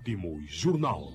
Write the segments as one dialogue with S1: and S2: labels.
S1: Último Jornal.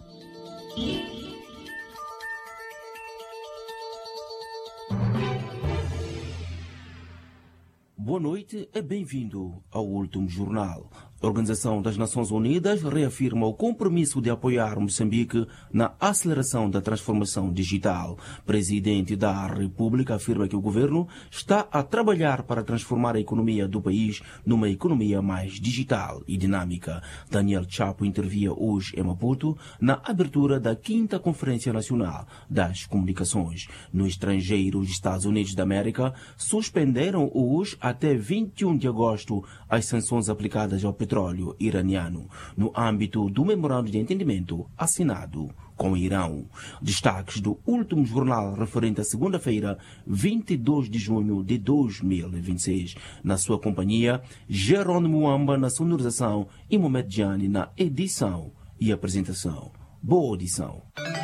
S2: Boa noite e bem-vindo ao Último Jornal. A Organização das Nações Unidas reafirma o compromisso de apoiar Moçambique na aceleração da transformação digital. O presidente da República afirma que o governo está a trabalhar para transformar a economia do país numa economia mais digital e dinâmica. Daniel Chapo intervia hoje em Maputo na abertura da 5ª Conferência Nacional das Comunicações. No estrangeiro, os Estados Unidos da América suspenderam hoje até 21 de agosto as sanções aplicadas ao petróleo iraniano, no âmbito do memorando de entendimento assinado com o Irão. Destaques do Último Jornal referente à segunda-feira, 22 de junho de 2026. Na sua companhia, Jerônimo Muamba na sonorização e Mohamed Jani na edição e apresentação. Boa audição.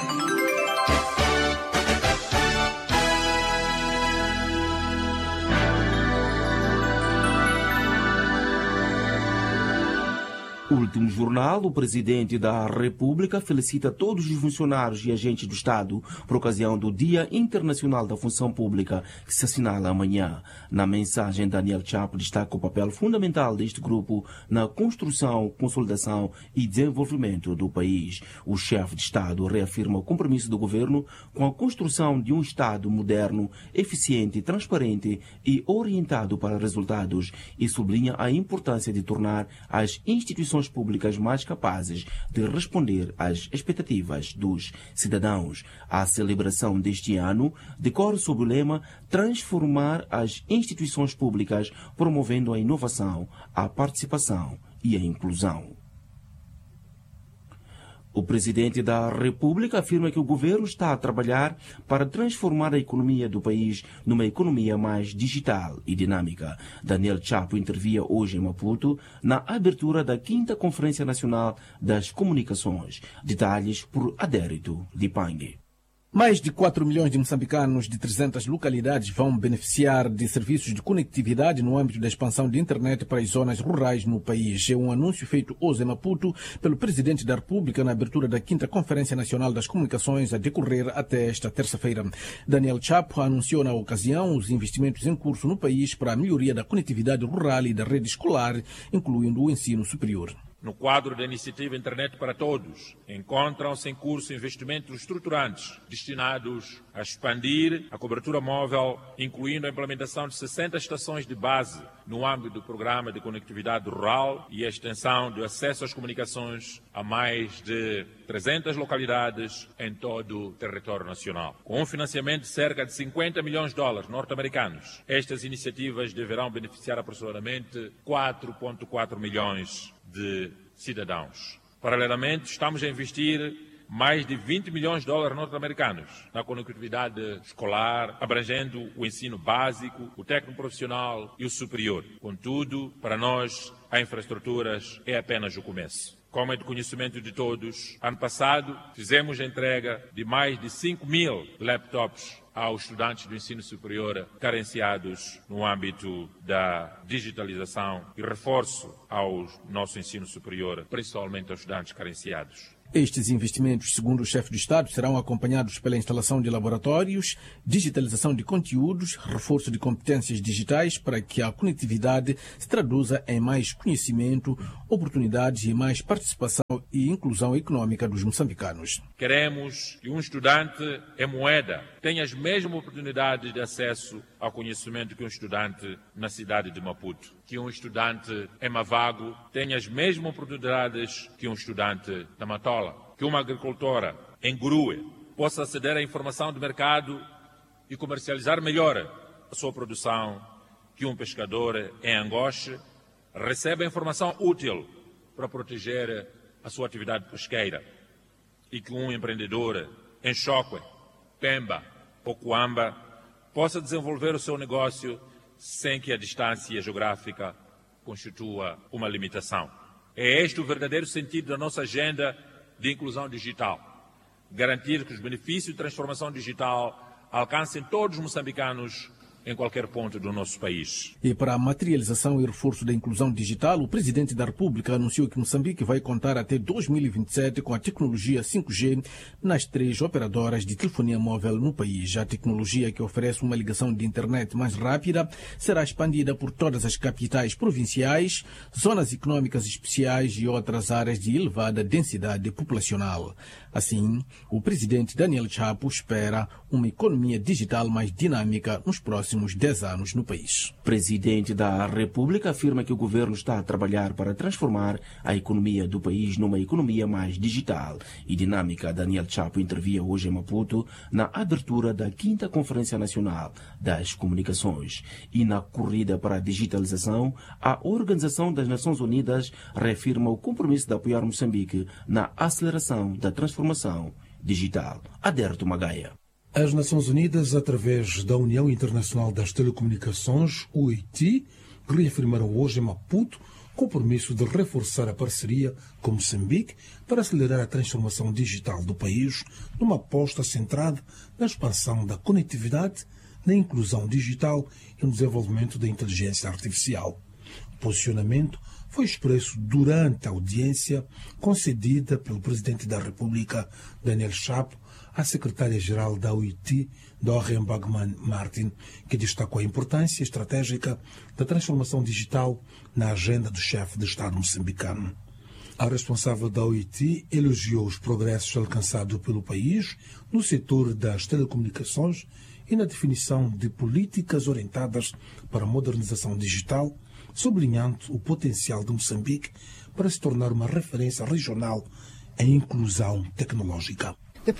S2: Último Jornal, o Presidente da República felicita todos os funcionários e agentes do Estado por ocasião do Dia Internacional da Função Pública, que se assinala amanhã. Na mensagem, Daniel Chapo destaca o papel fundamental deste grupo na construção, consolidação e desenvolvimento do país. O chefe de Estado reafirma o compromisso do governo com a construção de um Estado moderno, eficiente, transparente e orientado para resultados e sublinha a importância de tornar as instituições públicas mais capazes de responder às expectativas dos cidadãos. A celebração deste ano decorre sob o lema Transformar as instituições públicas, promovendo a inovação, a participação e a inclusão. O Presidente da República afirma que o governo está a trabalhar para transformar a economia do país numa economia mais digital e dinâmica. Daniel Chapo intervia hoje em Maputo na abertura da 5ª Conferência Nacional das Comunicações. Detalhes por Adérito Lipangue.
S3: Mais de 4 milhões de moçambicanos de 300 localidades vão beneficiar de serviços de conectividade no âmbito da expansão de internet para as zonas rurais no país. É um anúncio feito hoje em Maputo pelo Presidente da República na abertura da 5ª Conferência Nacional das Comunicações a decorrer até esta terça-feira. Daniel Chapo anunciou na ocasião os investimentos em curso no país para a melhoria da conectividade rural e da rede escolar, incluindo o ensino superior.
S4: No quadro da iniciativa Internet para Todos, encontram-se em curso investimentos estruturantes destinados a expandir a cobertura móvel, incluindo a implementação de 60 estações de base no âmbito do Programa de Conectividade Rural e a extensão do acesso às comunicações a mais de 300 localidades em todo o território nacional. Com um financiamento de cerca de 50 milhões de dólares norte-americanos, estas iniciativas deverão beneficiar aproximadamente 4,4 milhões de cidadãos. Paralelamente, estamos a investir mais de 20 milhões de dólares norte-americanos na conectividade escolar, abrangendo o ensino básico, o técnico profissional e o superior. Contudo, para nós, a infraestruturas é apenas o começo. Como é de conhecimento de todos, ano passado fizemos a entrega de mais de 5 mil laptops aos estudantes do ensino superior carenciados no âmbito da digitalização e reforço ao nosso ensino superior, principalmente aos estudantes carenciados.
S3: Estes investimentos, segundo o chefe de Estado, serão acompanhados pela instalação de laboratórios, digitalização de conteúdos, reforço de competências digitais para que a conectividade se traduza em mais conhecimento, oportunidades e mais participação e inclusão econômica dos moçambicanos.
S4: Queremos que um estudante em Moeda tenha as mesmas oportunidades de acesso ao conhecimento que um estudante na cidade de Maputo. Que um estudante em Mavago tenha as mesmas oportunidades que um estudante na Matola. Que uma agricultora em Gurue possa aceder à informação do mercado e comercializar melhor a sua produção. Que um pescador em Angoche receba a informação útil para proteger a sua atividade pesqueira. E que um empreendedor em Chocwe, Pemba ou Coamba possa desenvolver o seu negócio sem que a distância geográfica constitua uma limitação. É este o verdadeiro sentido da nossa agenda de inclusão digital. Garantir que os benefícios de transformação digital alcancem todos os moçambicanos em qualquer ponto do nosso país.
S3: E para a materialização e reforço da inclusão digital, o Presidente da República anunciou que Moçambique vai contar até 2027 com a tecnologia 5G nas 3 operadoras de telefonia móvel no país. A tecnologia, que oferece uma ligação de internet mais rápida, será expandida por todas as capitais provinciais, zonas econômicas especiais e outras áreas de elevada densidade populacional. Assim, o Presidente Daniel Chapo espera uma economia digital mais dinâmica nos próximos 10 anos no país.
S2: O Presidente da República afirma que o governo está a trabalhar para transformar a economia do país numa economia mais digital e dinâmica. Daniel Chapo intervia hoje em Maputo na abertura da 5ª Conferência Nacional das Comunicações. E na corrida para a digitalização, a Organização das Nações Unidas reafirma o compromisso de apoiar Moçambique na aceleração da transformação digital. Aderto Magaia.
S1: As Nações Unidas, através da União Internacional das Telecomunicações, UIT, reafirmaram hoje em Maputo o compromisso de reforçar a parceria com Moçambique para acelerar a transformação digital do país, numa aposta centrada na expansão da conectividade, na inclusão digital e no desenvolvimento da inteligência artificial. O posicionamento foi expresso durante a audiência concedida pelo Presidente da República, Daniel Chapo, à Secretária-Geral da UIT, Doreen Bagman Martin, que destacou a importância estratégica da transformação digital na agenda do chefe de Estado moçambicano. A responsável da UIT elogiou os progressos alcançados pelo país no setor das telecomunicações e na definição de políticas orientadas para a modernização digital, sublinhando o potencial de Moçambique para se tornar uma referência regional em inclusão tecnológica.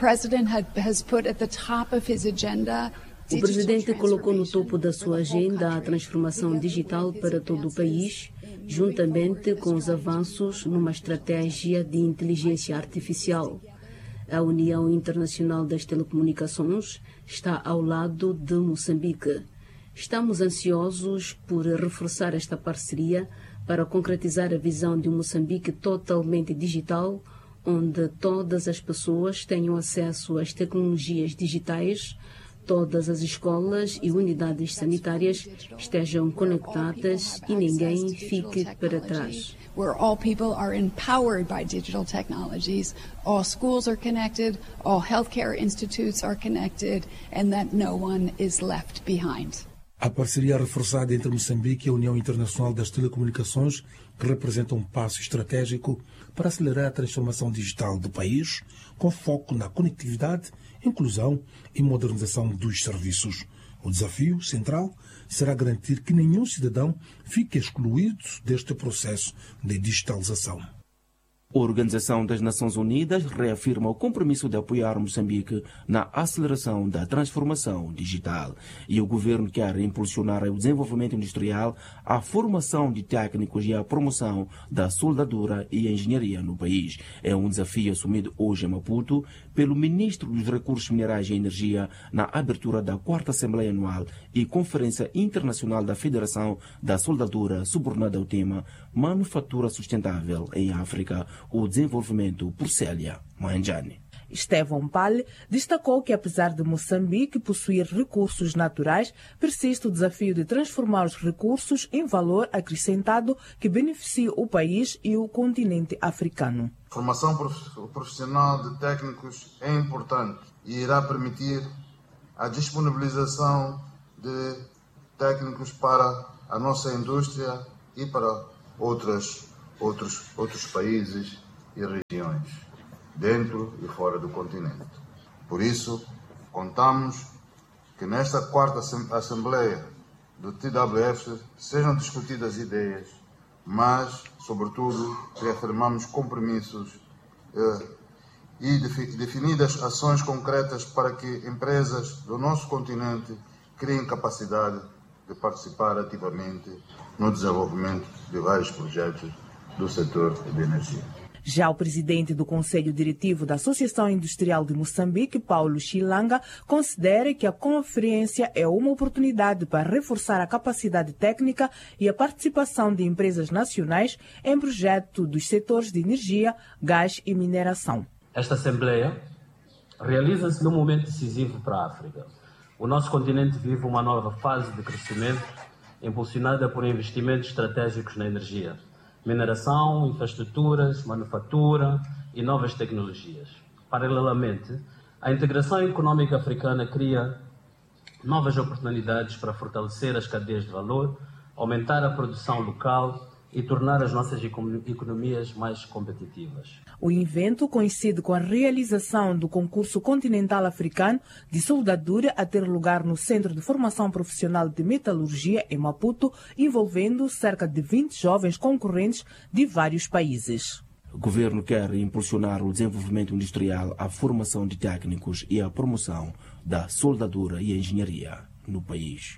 S5: O Presidente colocou no topo da sua agenda a transformação digital para todo o país, juntamente com os avanços numa estratégia de inteligência artificial. A União Internacional das Telecomunicações está ao lado de Moçambique. Estamos ansiosos por reforçar esta parceria para concretizar a visão de um Moçambique totalmente digital, onde todas as pessoas tenham acesso às tecnologias digitais, todas as escolas e unidades sanitárias estejam conectadas e ninguém fique para trás.
S6: Where all people are empowered by digital technologies, all schools are connected, all healthcare institutes are connected, and that no one is left behind.
S1: A parceria reforçada entre Moçambique e a União Internacional das Telecomunicações, que representa um passo estratégico para acelerar a transformação digital do país, com foco na conectividade, inclusão e modernização dos serviços. O desafio central será garantir que nenhum cidadão fique excluído deste processo de digitalização.
S2: A Organização das Nações Unidas reafirma o compromisso de apoiar Moçambique na aceleração da transformação digital. E o governo quer impulsionar o desenvolvimento industrial, a formação de técnicos e a promoção da soldadura e engenharia no país. É um desafio assumido hoje em Maputo pelo Ministro dos Recursos Minerais e Energia na abertura da 4ª Assembleia Anual e Conferência Internacional da Federação da Soldadura, subornada ao tema Manufatura Sustentável em África, o desenvolvimento por Célia Manjani.
S7: Estevão Pale destacou que, apesar de Moçambique possuir recursos naturais, persiste o desafio de transformar os recursos em valor acrescentado que beneficie o país e o continente africano.
S8: A formação profissional de técnicos é importante e irá permitir a disponibilização de técnicos para a nossa indústria e para outros países e regiões, dentro e fora do continente. Por isso, contamos que nesta 4ª Assembleia do TWF sejam discutidas ideias, mas, sobretudo, reafirmamos compromissos e definidas ações concretas para que empresas do nosso continente criem capacidade de participar ativamente no desenvolvimento de vários projetos do setor de energia.
S7: Já o presidente do Conselho Diretivo da Associação Industrial de Moçambique, Paulo Chilanga, considera que a conferência é uma oportunidade para reforçar a capacidade técnica e a participação de empresas nacionais em projetos dos setores de energia, gás e mineração.
S9: Esta Assembleia realiza-se num momento decisivo para a África. O nosso continente vive uma nova fase de crescimento, impulsionada por investimentos estratégicos na energia, mineração, infraestruturas, manufatura e novas tecnologias. Paralelamente, a integração econômica africana cria novas oportunidades para fortalecer as cadeias de valor, aumentar a produção local e tornar as nossas economias mais competitivas.
S7: O evento coincide com a realização do concurso continental africano de soldadura a ter lugar no Centro de Formação Profissional de Metalurgia em Maputo, envolvendo cerca de 20 jovens concorrentes de vários países.
S2: O governo quer impulsionar o desenvolvimento industrial, a formação de técnicos e a promoção da soldadura e engenharia no país.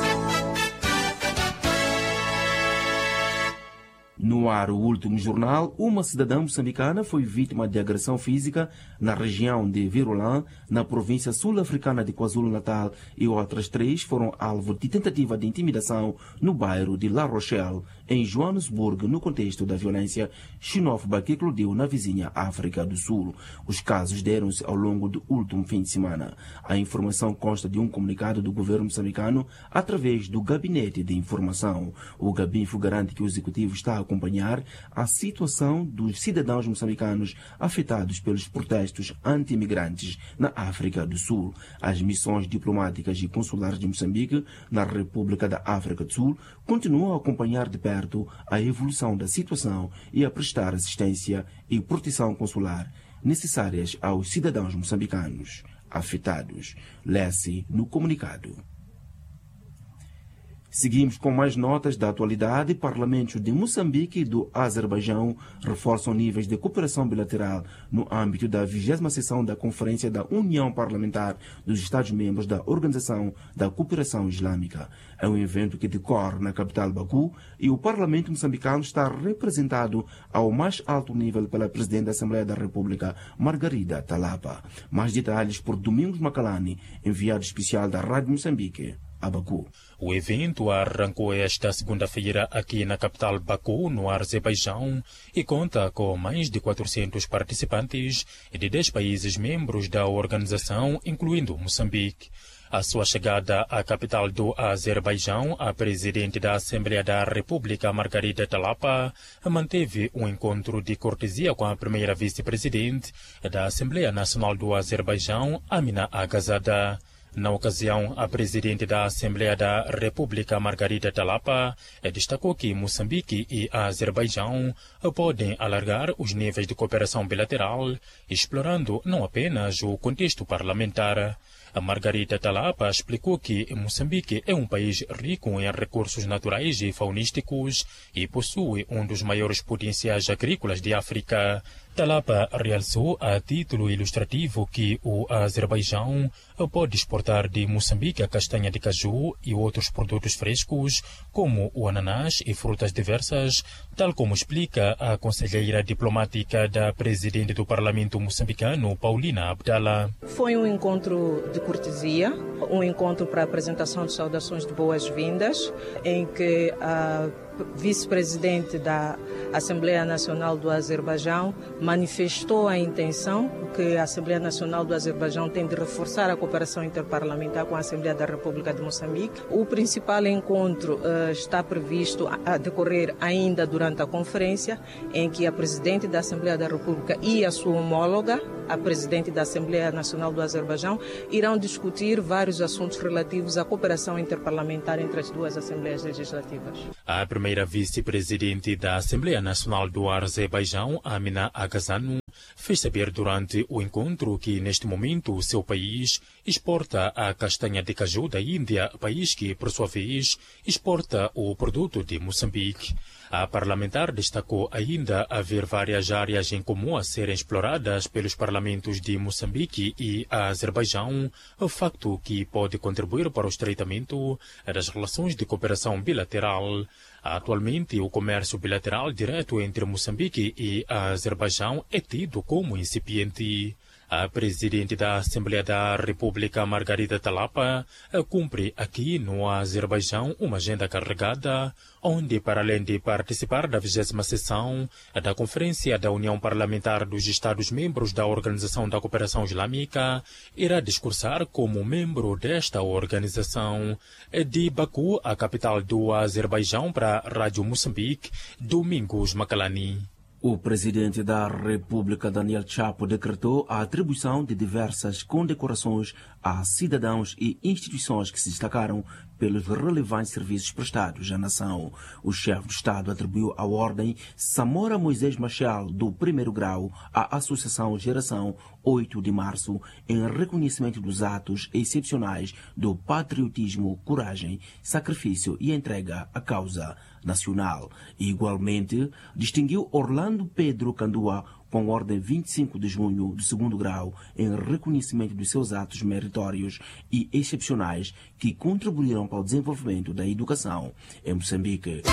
S2: No ar, o último jornal, uma cidadã moçambicana foi vítima de agressão física na região de Virulã, na província sul-africana de KwaZulu-Natal, e outras 3 foram alvo de tentativa de intimidação no bairro de La Rochelle, em Joanesburgo, no contexto da violência xenófoba que eclodiu na vizinha África do Sul. Os casos deram-se ao longo do último fim de semana. A informação consta de um comunicado do governo moçambicano através do Gabinete de Informação. O Gabinfo garante que o executivo está a acompanhar a situação dos cidadãos moçambicanos afetados pelos protestos anti-imigrantes na África do Sul. As missões diplomáticas e consulares de Moçambique na República da África do Sul continuam a acompanhar de perto a evolução da situação e a prestar assistência e proteção consular necessárias aos cidadãos moçambicanos afetados. Lê-se no comunicado. Seguimos com mais notas da atualidade. Parlamentos de Moçambique e do Azerbaijão reforçam níveis de cooperação bilateral no âmbito da 20ª sessão da Conferência da União Parlamentar dos Estados-membros da Organização da Cooperação Islâmica. É um evento que decorre na capital Baku e o Parlamento moçambicano está representado ao mais alto nível pela Presidente da Assembleia da República, Margarida Talapa. Mais detalhes por Domingos Macalani, enviado especial da Rádio Moçambique.
S10: O evento arrancou esta segunda-feira aqui na capital Baku, no Azerbaijão, e conta com mais de 400 participantes de 10 países membros da organização, incluindo Moçambique. À sua chegada à capital do Azerbaijão, a presidente da Assembleia da República, Margarida Talapa, manteve um encontro de cortesia com a primeira vice-presidente da Assembleia Nacional do Azerbaijão, Amina Agazada. Na ocasião, a presidente da Assembleia da República, Margarida Talapa, destacou que Moçambique e Azerbaijão podem alargar os níveis de cooperação bilateral, explorando não apenas o contexto parlamentar. A Margarida Talapa explicou que Moçambique é um país rico em recursos naturais e faunísticos e possui um dos maiores potenciais agrícolas de África. Talapa realçou a título ilustrativo que o Azerbaijão pode exportar de Moçambique a castanha de caju e outros produtos frescos, como o ananás e frutas diversas, tal como explica a conselheira diplomática da presidente do Parlamento moçambicano, Paulina Abdala.
S11: Foi um encontro de cortesia, um encontro para a apresentação de saudações de boas-vindas, em que a vice-presidente da Assembleia Nacional do Azerbaijão manifestou a intenção que a Assembleia Nacional do Azerbaijão tem de reforçar a cooperação interparlamentar com a Assembleia da República de Moçambique. O principal encontro está previsto a decorrer ainda durante a conferência, em que a presidente da Assembleia da República e a sua homóloga, a presidente da Assembleia Nacional do Azerbaijão, irão discutir vários assuntos relativos à cooperação interparlamentar entre as duas Assembleias Legislativas.
S10: A primeira vice-presidente da Assembleia Nacional do Azerbaijão, Amina Agazanu, fez saber durante o encontro que, neste momento, o seu país exporta a castanha de caju da Índia, país que, por sua vez, exporta o produto de Moçambique. A parlamentar destacou ainda haver várias áreas em comum a serem exploradas pelos parlamentos de Moçambique e Azerbaijão, facto que pode contribuir para o estreitamento das relações de cooperação bilateral. Atualmente, o comércio bilateral direto entre Moçambique e Azerbaijão é tido como incipiente. A presidente da Assembleia da República, Margarida Talapa, cumpre aqui no Azerbaijão uma agenda carregada, onde, para além de participar da 20ª sessão da Conferência da União Parlamentar dos Estados-membros da Organização da Cooperação Islâmica, irá discursar como membro desta organização. De Baku, a capital do Azerbaijão, para a Rádio Moçambique, Domingos Macalani.
S2: O presidente da República, Daniel Chapo, decretou a atribuição de diversas condecorações a cidadãos e instituições que se destacaram pelos relevantes serviços prestados à nação. O chefe do Estado atribuiu a ordem Samora Moisés Machel, do 1º grau, à Associação Geração 8 de Março, em reconhecimento dos atos excepcionais do patriotismo, coragem, sacrifício e entrega à causa nacional. E, igualmente, distinguiu Orlando Pedro Candua com ordem 25 de junho do 2º grau em reconhecimento dos seus atos meritórios e excepcionais que contribuíram para o desenvolvimento da educação em Moçambique.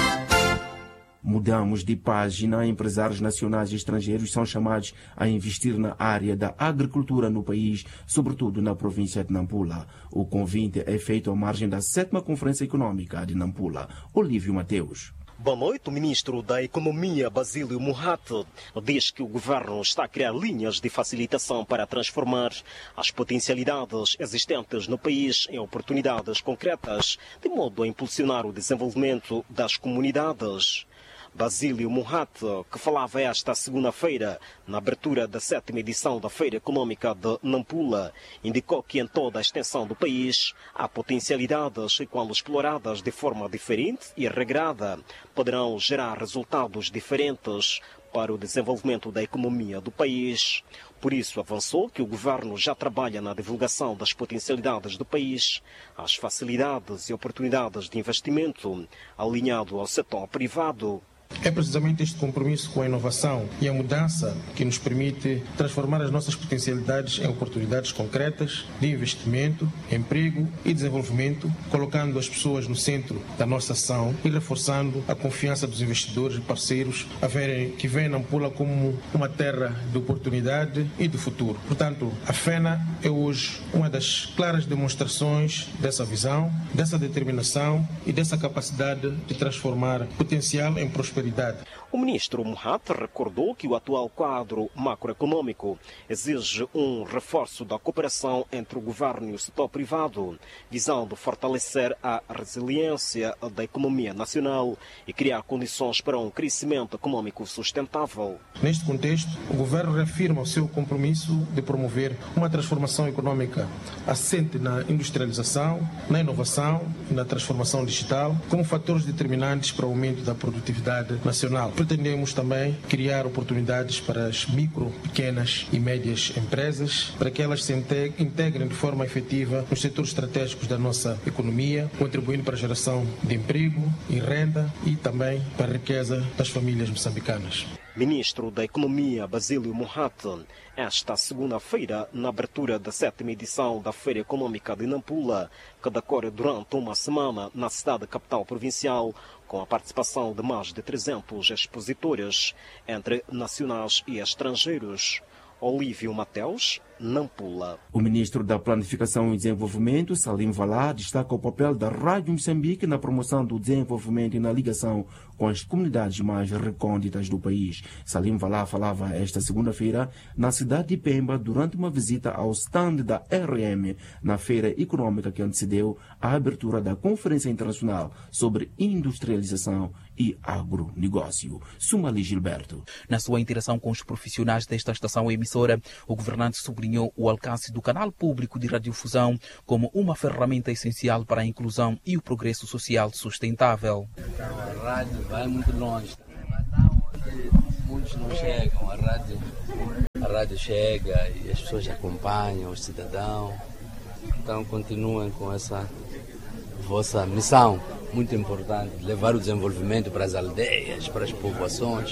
S2: Mudamos de página. Empresários nacionais e estrangeiros são chamados a investir na área da agricultura no país, sobretudo na província de Nampula. O convite é feito à margem da 7ª Conferência Econômica de Nampula. Olívio Mateus.
S12: Boa noite. O ministro da Economia, Basílio Mohat, diz que o governo está a criar linhas de facilitação para transformar as potencialidades existentes no país em oportunidades concretas, de modo a impulsionar o desenvolvimento das comunidades. Basílio Mohat, que falava esta segunda-feira na abertura da 7ª edição da Feira Econômica de Nampula, indicou que em toda a extensão do país há potencialidades que, quando exploradas de forma diferente e regrada, poderão gerar resultados diferentes para o desenvolvimento da economia do país. Por isso, avançou que o governo já trabalha na divulgação das potencialidades do país, as facilidades e oportunidades de investimento, alinhado ao setor privado.
S13: É precisamente este compromisso com a inovação e a mudança que nos permite transformar as nossas potencialidades em oportunidades concretas de investimento, emprego e desenvolvimento, colocando as pessoas no centro da nossa ação e reforçando a confiança dos investidores e parceiros a verem que vem Nampula como uma terra de oportunidade e de futuro. Portanto, a FENA é hoje uma das claras demonstrações dessa visão, dessa determinação e dessa capacidade de transformar potencial em prosperidade.
S12: O ministro Mohat recordou que o atual quadro macroeconômico exige um reforço da cooperação entre o governo e o setor privado, visando fortalecer a resiliência da economia nacional e criar condições para um crescimento econômico sustentável.
S13: Neste contexto, o governo reafirma o seu compromisso de promover uma transformação econômica assente na industrialização, na inovação e na transformação digital como fatores determinantes para o aumento da produtividade nacional. Pretendemos também criar oportunidades para as micro, pequenas e médias empresas, para que elas se integrem de forma efetiva nos setores estratégicos da nossa economia, contribuindo para a geração de emprego e renda e também para a riqueza das famílias moçambicanas.
S12: Ministro da Economia, Basílio Mohat, esta segunda-feira, na abertura da 7ª edição da Feira Econômica de Nampula, que decorre durante uma semana na cidade capital provincial, com a participação de mais de 300 expositores, entre nacionais e estrangeiros. Olívio Mateus, Nampula.
S2: O ministro da Planificação e Desenvolvimento, Salim Valá, destaca o papel da Rádio Moçambique na promoção do desenvolvimento e na ligação com as comunidades mais recônditas do país. Salim Valá falava esta segunda-feira na cidade de Pemba durante uma visita ao stand da RM na feira econômica que antecedeu a abertura da Conferência Internacional sobre Industrialização e Agronegócio. Sumali Gilberto.
S14: Na sua interação com os profissionais desta estação emissora, o governante sublinhou o alcance do canal público de radiodifusão como uma ferramenta essencial para a inclusão e o progresso social sustentável.
S15: A rádio vai muito longe, muitos não chegam, a rádio chega e as pessoas acompanham os cidadãos, então continuem com essa vossa missão muito importante, levar o desenvolvimento para as aldeias, para as povoações.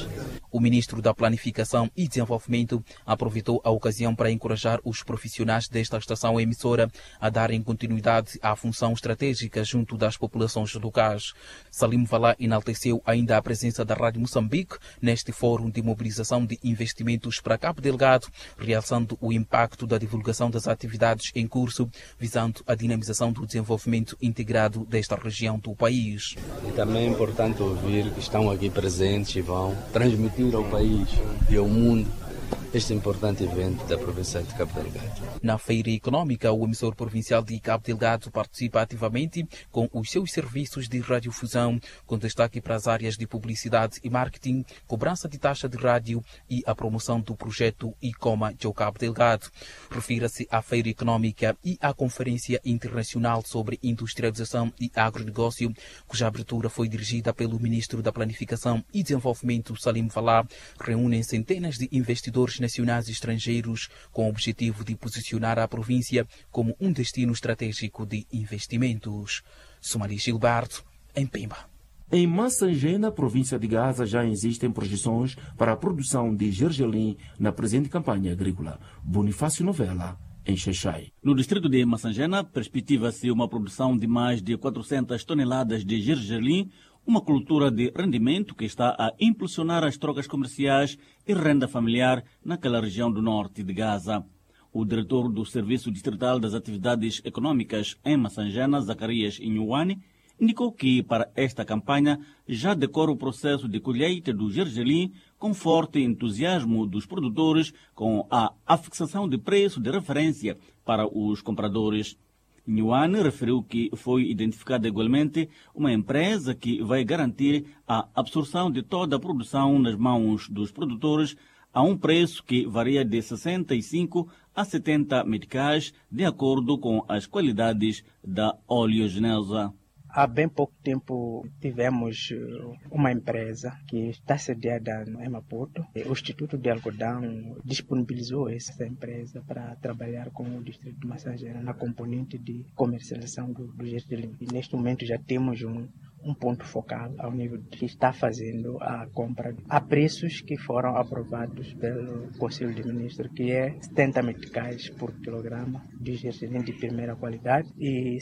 S14: O ministro da Planificação e Desenvolvimento aproveitou a ocasião para encorajar os profissionais desta estação emissora a darem continuidade à função estratégica junto das populações locais. Salim Valá enalteceu ainda a presença da Rádio Moçambique neste fórum de mobilização de investimentos para Cabo Delgado, realçando o impacto da divulgação das atividades em curso, visando a dinamização do desenvolvimento integrado desta região do país.
S15: E também é importante ouvir que estão aqui presentes e vão transmitir ao país e ao mundo este importante evento da província de Cabo Delgado.
S14: Na feira econômica, o emissor provincial de Cabo Delgado participa ativamente com os seus serviços de radiodifusão, com destaque para as áreas de publicidade e marketing, cobrança de taxa de rádio e a promoção do projeto ICOMA de Cabo Delgado. Refira-se à feira econômica e à Conferência Internacional sobre Industrialização e Agronegócio, cuja abertura foi dirigida pelo ministro da Planificação e Desenvolvimento, Salim Valá. Reúnem centenas de investidores nacionais e estrangeiros com o objetivo de posicionar a província como um destino estratégico de investimentos. Somali Gilberto, em Pemba.
S2: Em Massangena, província de Gaza, já existem projeções para a produção de gergelim na presente campanha agrícola. Bonifácio Novela, em Xaixai.
S16: No distrito de Massangena, perspectiva-se uma produção de mais de 400 toneladas de gergelim, uma cultura de rendimento que está a impulsionar as trocas comerciais e renda familiar naquela região do norte de Gaza. O diretor do Serviço Distrital das Atividades Econômicas em Massangena, Zacarias Inhuane, indicou que para esta campanha já decorre o processo de colheita do gergelim com forte entusiasmo dos produtores, com a fixação de preço de referência para os compradores. Nhuane referiu que foi identificada igualmente uma empresa que vai garantir a absorção de toda a produção nas mãos dos produtores a um preço que varia de 65 a 70 meticais, de acordo com as qualidades da oleaginosa.
S17: Há bem pouco tempo tivemos uma empresa que está sediada em Maputo. O Instituto de Algodão disponibilizou essa empresa para trabalhar com o distrito de Massangena na componente de comercialização do gergelim. E neste momento já temos um ponto focal ao nível de que está fazendo a compra a preços que foram aprovados pelo Conselho de Ministros, que é 70 meticais por quilograma de gergelim de primeira qualidade e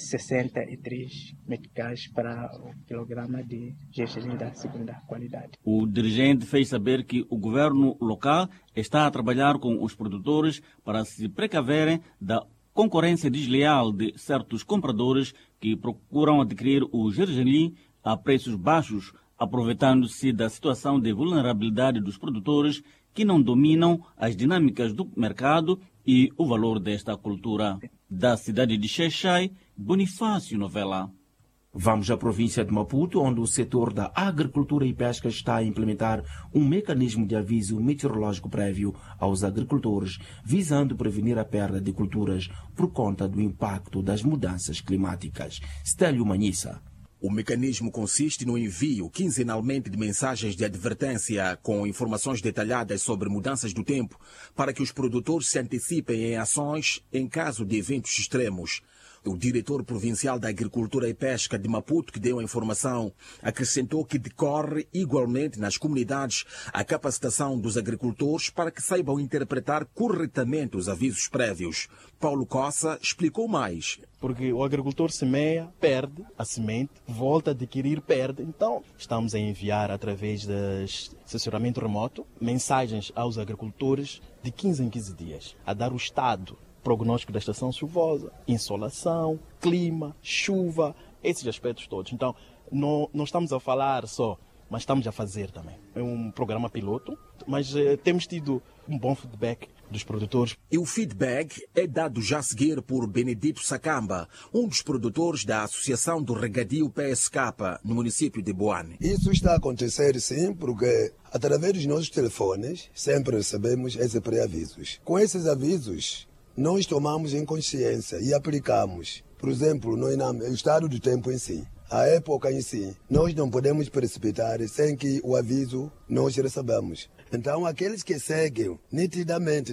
S17: 63 meticais para o quilograma de gergelim da segunda qualidade.
S16: O dirigente fez saber que o governo local está a trabalhar com os produtores para se precaverem da concorrência desleal de certos compradores que procuram adquirir o gergelim a preços baixos, aproveitando-se da situação de vulnerabilidade dos produtores que não dominam as dinâmicas do mercado e o valor desta cultura. Da cidade de Xaixai, Bonifácio Novela.
S2: Vamos à província de Maputo, onde o setor da agricultura e pesca está a implementar um mecanismo de aviso meteorológico prévio aos agricultores, visando prevenir a perda de culturas por conta do impacto das mudanças climáticas. Stélio Manhissa.
S18: O mecanismo consiste no envio quinzenalmente de mensagens de advertência com informações detalhadas sobre mudanças do tempo para que os produtores se antecipem em ações em caso de eventos extremos. O diretor provincial da Agricultura e Pesca de Maputo, que deu a informação, acrescentou que decorre igualmente nas comunidades a capacitação dos agricultores para que saibam interpretar corretamente os avisos prévios. Paulo Cossa explicou mais.
S19: Porque o agricultor semeia, perde a semente, volta a adquirir, perde. Então, estamos a enviar através do assessoramento remoto mensagens aos agricultores de 15 em 15 dias, a dar o estado prognóstico da estação chuvosa, insolação, clima, chuva, esses aspectos todos. Então, não estamos a falar só, mas estamos a fazer também. É um programa piloto, mas temos tido um bom feedback dos produtores.
S18: E o feedback é dado já a seguir por Benedito Sacamba, um dos produtores da Associação do Regadio PSK, no município de Boane.
S20: Isso está a acontecer sim, porque através dos nossos telefones sempre recebemos esses pré-avisos. Com esses avisos, nós tomamos em consciência e aplicamos. Por exemplo, no estado do tempo em si, a época em si, nós não podemos precipitar sem que o aviso nós recebamos. Então, aqueles que seguem nitidamente